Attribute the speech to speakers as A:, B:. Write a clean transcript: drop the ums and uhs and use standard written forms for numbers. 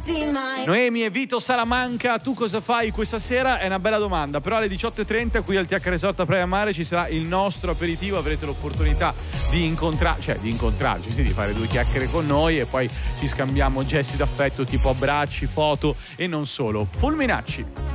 A: Noemi e Vito Salamanca, tu cosa fai questa sera? È una bella domanda, però alle 18:30 qui al TH Resort a Praia Mare ci sarà il nostro aperitivo, avrete l'opportunità di incontrarci, sì, di fare due chiacchiere con noi e poi ci scambiamo gesti d'affetto tipo abbracci, foto e non solo. Fulminacci.